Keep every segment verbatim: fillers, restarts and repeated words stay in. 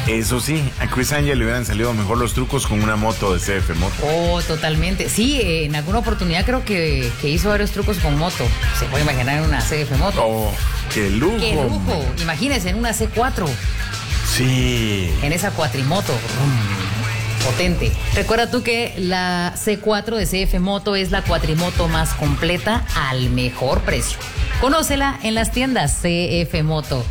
Eso sí, a Chris Angel le hubieran salido mejor los trucos con una moto de C F Moto. Oh, totalmente. Sí, eh, en alguna oportunidad creo que, que hizo varios trucos con moto. Se puede imaginar en una C F Moto. Oh, qué lujo. ¡Qué lujo! Imagínense en una C cuatro. Sí. En esa cuatrimoto. Mm, potente. Recuerda tú que la C cuatro de C F Moto es la cuatrimoto más completa al mejor precio. Conócela en las tiendas C F Moto.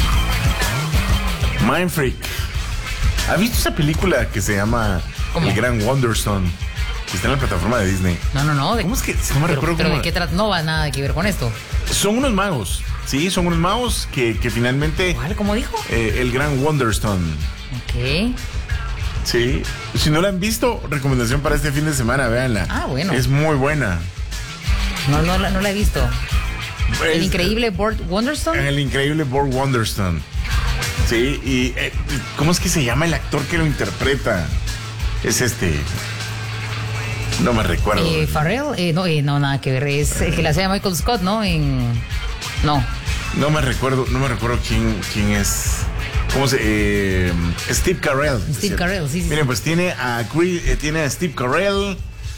Mind Freak. ¿Has visto esa película que se llama ¿Cómo? El Gran Wonderstone? Que está en la plataforma de Disney. No, no, no. De, ¿Cómo es que? No me pero, recuerdo pero cómo. ¿de qué trata? No va nada que ver con esto. Son unos magos. Sí, son unos magos que, que finalmente. ¿Cuál? ¿Cómo dijo? Eh, el Gran Wonderstone. Ok. Sí. Si no la han visto, recomendación para este fin de semana, véanla. Ah, bueno. Es muy buena. No, no, la- no la he visto. El Es- increíble Burt Wonderstone. El increíble Burt Wonderstone. Sí, y eh, ¿cómo es que se llama el actor que lo interpreta? Es este. No me recuerdo. Eh, Farrell, eh, no, eh, no, nada que ver. Es el que la hacía Michael Scott, ¿no? En. No. No me recuerdo, no me recuerdo quién, quién es. ¿Cómo se? Eh, Steve Carell. Steve Carell, sí, sí. Miren, pues tiene a Chris- eh, tiene a Steve Carell,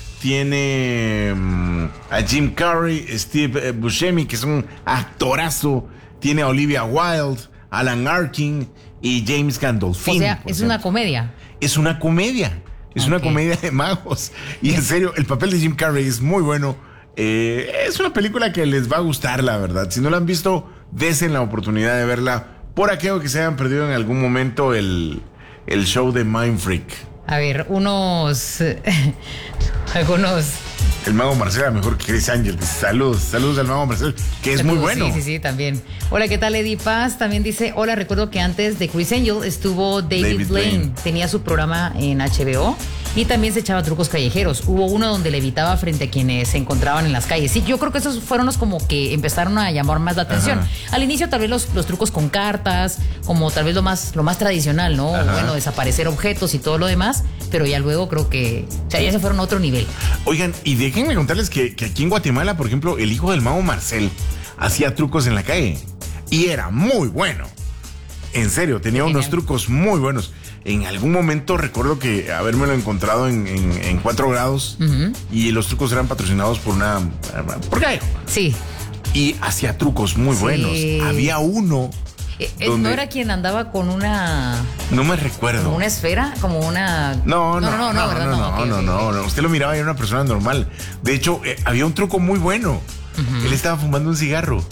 tiene um, a Jim Carrey, Steve eh, Buscemi, que es un actorazo, tiene a Olivia Wilde, Alan Arkin y James Gandolfini. O sea, por es ejemplo. una comedia. Es una comedia. Es Ok. una comedia de magos. Y en serio, el papel de Jim Carrey es muy bueno. Eh, es una película que les va a gustar, la verdad. Si no la han visto, desen la oportunidad de verla. Por aquello que se hayan perdido en algún momento el, el show de Mind Freak. A ver, unos. algunos. El mago Marcel era mejor que Chris Angel. Saludos, saludos al mago Marcel, que es muy bueno. Sí, sí, sí, también. Hola, ¿qué tal, Eddie Paz? También dice, hola, recuerdo que antes de Chris Angel estuvo David, David Blaine. Blaine. Tenía su programa en H B O y también se echaba trucos callejeros. Hubo uno donde levitaba frente a quienes se encontraban en las calles. Sí, yo creo que esos fueron los como que empezaron a llamar más la atención. Ajá. Al inicio tal vez los, los trucos con cartas, como tal vez lo más, lo más tradicional, ¿no? Ajá. Bueno, desaparecer objetos y todo lo demás, pero ya luego creo que, o sea, ya se fueron a otro nivel. Oigan, y déjenme contarles que, que aquí en Guatemala, por ejemplo, el hijo del mago Marcel hacía trucos en la calle. Y era muy bueno. En serio, tenía Qué unos genial. trucos muy buenos. En algún momento recuerdo que habérmelo encontrado en, en, en cuatro grados Ujú. y los trucos eran patrocinados por una... por Gallo. Sí. Y hacía trucos muy Sí. buenos. Había uno... Eh, eh, donde- ¿No era quien andaba con una, No me recuerdo. como una esfera? Como una... No, no, no, no, ¿verdad? no, no, ok, no, ok, no, ok. no. Usted lo miraba y era una persona normal. De hecho, eh, había un truco muy bueno. Él estaba fumando un cigarro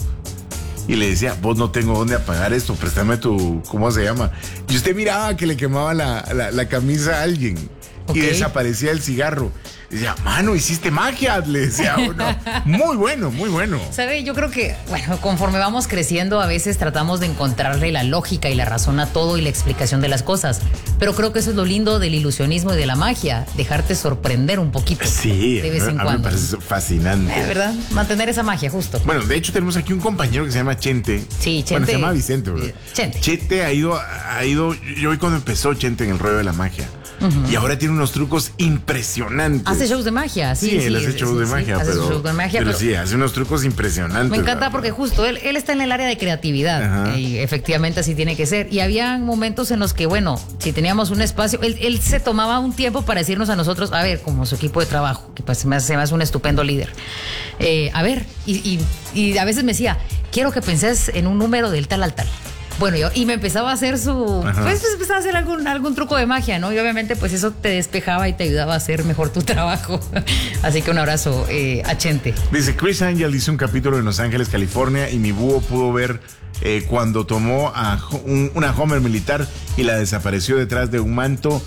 y le decía, vos no tengo dónde apagar esto, préstame tu, ¿cómo se llama? Y usted miraba que le quemaba la, la, la camisa a alguien Ok. y desaparecía el cigarro. Y decía, mano, hiciste magia, le decía uno. Muy bueno, muy bueno. ¿Sabe? Yo creo que, bueno, conforme vamos creciendo, a veces tratamos de encontrarle la lógica y la razón a todo y la explicación de las cosas. Pero creo que eso es lo lindo del ilusionismo y de la magia, dejarte sorprender un poquito. Sí, De vez en a mí me cuando. parece fascinante. Eh, ¿Verdad? Mantener esa magia, justo. Bueno, de hecho tenemos aquí un compañero que se llama Chente. Sí, Bueno, Chente. se llama Vicente, ¿verdad? Eh, Chente. Chente ha ido, ha ido, yo vi cuando empezó Chente en el rollo de la magia. Y ahora tiene unos trucos impresionantes. Hace shows de magia, sí. Sí, él hace sí, shows sí, de sí, magia, hace pero, shows de magia, pero pero- sí, hace unos trucos impresionantes. Me encanta la porque verdad. justo él, él está en el área de creatividad. Ajá. Y efectivamente así tiene que ser. Y había momentos en los que, bueno, si teníamos un espacio, él, él se tomaba un tiempo para decirnos a nosotros, a ver, como su equipo de trabajo, que pues se me hace, se me hace un estupendo líder. Eh, a ver, y, y- y a veces me decía, quiero que penses en un número del tal al tal. Bueno, yo, y me empezaba a hacer su. Ajá. Pues, pues, empezaba a hacer algún, algún truco de magia, ¿no? Y obviamente, pues eso te despejaba y te ayudaba a hacer mejor tu trabajo. Así que un abrazo eh, a Chente. Dice, Chris Angel hizo un capítulo en Los Ángeles, California, y mi búho pudo ver eh, cuando tomó a jo- un- una Homer militar y la desapareció detrás de un manto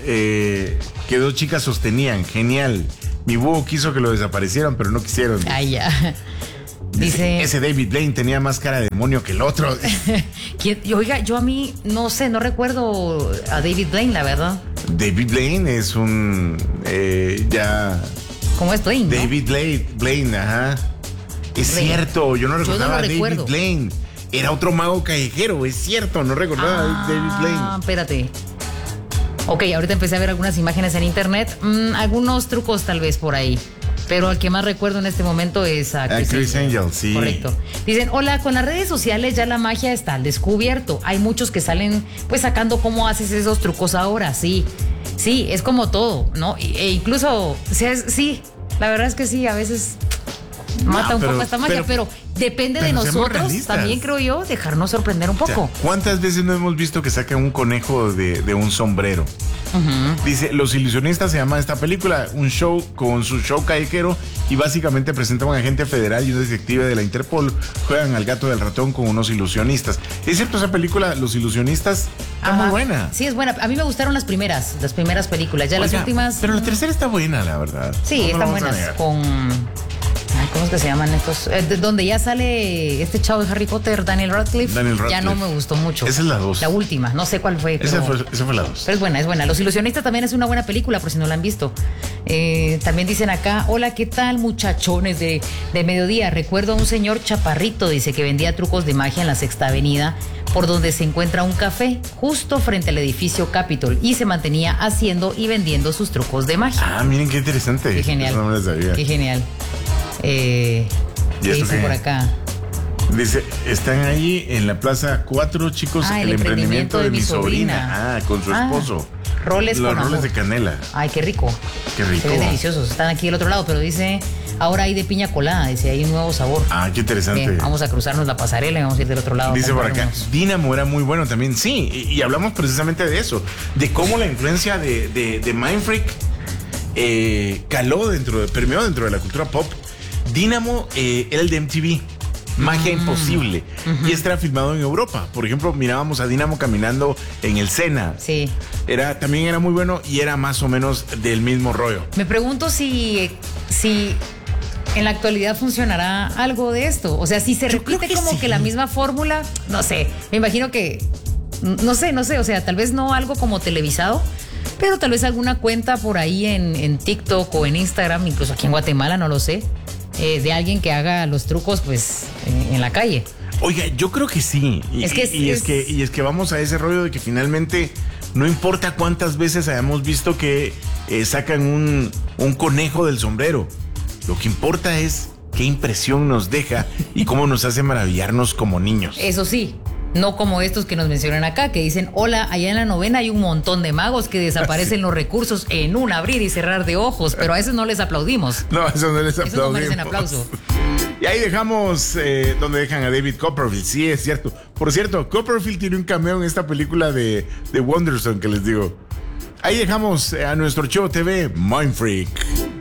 eh, que dos chicas sostenían. Genial. Mi búho quiso que lo desaparecieran, pero no quisieron. Ay, ya. Dice. Ese David Blaine tenía más cara de demonio que el otro. ¿Quién? Y Oiga, yo a mí no sé, no recuerdo a David Blaine, la verdad. David Blaine es un eh, ya ¿Cómo es Blaine? ¿no? David Blaine, Blaine, ajá. Es Blaine. cierto, yo no Yo no recordaba lo a David recuerdo. Blaine. Era otro mago callejero, es cierto, no recordaba Ah, a David Blaine. espérate. Ok, ahorita empecé a ver algunas imágenes en internet. Mm, algunos trucos tal vez por ahí. Pero al que más recuerdo en este momento es a Chris, a Chris Angel. Angel, sí. Correcto. Dicen, hola, con las redes sociales ya la magia está al descubierto. Hay muchos que salen pues sacando cómo haces esos trucos ahora, sí. Sí, es como todo, ¿no? E incluso, o sea, es, sí, la verdad es que sí, a veces mata no, un pero, poco esta magia, pero, pero depende pero de nosotros, también creo yo, dejarnos sorprender un poco. O sea, ¿cuántas veces no hemos visto que sacan un conejo de, de un sombrero? Uh-huh. Dice, Los Ilusionistas se llama esta película, un show con su show callejero y básicamente presenta a un agente federal y un detective de la Interpol, juegan al gato del ratón con unos ilusionistas. Es cierto, esa película, Los Ilusionistas, está Ajá. muy buena. Sí, es buena. A mí me gustaron las primeras, las primeras películas, ya Oiga, las últimas... Pero la tercera está buena, la verdad. Sí, no, están buenas, con... ¿Cómo es que se llaman estos? Eh, de, donde ya sale este chavo de Harry Potter, Daniel Radcliffe. Daniel Radcliffe. Ya no me gustó mucho. Esa es la dos. La última, no sé cuál fue. Pero, esa, fue, esa fue la dos. Pero es buena, es buena. Los Ilusionistas también es una buena película, por si no la han visto. Eh, también dicen acá, hola, ¿qué tal, muchachones de, de mediodía? Recuerdo a un señor chaparrito, dice, que vendía trucos de magia en la Sexta Avenida, por donde se encuentra un café, justo frente al edificio Capitol, y se mantenía haciendo y vendiendo sus trucos de magia. Ah, miren qué interesante. Qué genial. Eso no me lo sabía. Qué genial. Eh, ¿Qué dice qué? Por acá? Dice, están ahí en la Plaza Cuatro, chicos, ah, el, el emprendimiento, emprendimiento de, de mi sobrina. sobrina. Ah, con su esposo. Ah, roles Los con roles amor. de canela. Ay, qué rico. Qué rico. Se ven deliciosos. Están aquí del otro lado, pero dice, ahora hay de piña colada, dice, hay un nuevo sabor. Ah, qué interesante. Bien, vamos a cruzarnos la pasarela y vamos a ir del otro lado. Dice por acá, unos... Dínamo era muy bueno también. Sí, y, y hablamos precisamente de eso, de cómo la influencia de, de, de Mindfreak eh, caló dentro, de, permeó dentro de la cultura pop. Dínamo eh, era el de M T V, Magia mm. Imposible, uh-huh. y este era filmado en Europa. Por ejemplo, mirábamos a Dínamo caminando en el Sena. Sí. Era, también era muy bueno y era más o menos del mismo rollo. Me pregunto si, si en la actualidad funcionará algo de esto. O sea, si se repite que como sí. que la misma fórmula, no sé, me imagino que, no sé, no sé, o sea, tal vez no algo como televisado, pero tal vez alguna cuenta por ahí en, en TikTok o en Instagram, incluso aquí en Guatemala, no lo sé. Eh, de alguien que haga los trucos pues en, en la calle. Oiga, yo creo que sí. Y es que es, y es, es que y es que vamos a ese rollo de que finalmente no importa cuántas veces hayamos visto que eh, sacan un, un conejo del sombrero. Lo que importa es qué impresión nos deja y cómo nos hace maravillarnos como niños. Eso sí. No como estos que nos mencionan acá, que dicen, hola, allá en la novena hay un montón de magos que desaparecen sí. los recursos en un abrir y cerrar de ojos, pero a esos no les aplaudimos. No, a esos no les aplaudimos. Esos no merecen aplauso. Y ahí dejamos eh, donde dejan a David Copperfield, sí, es cierto. Por cierto, Copperfield tiene un cameo en esta película de, de Wonderson que les digo. Ahí dejamos a nuestro show T V, Mindfreak.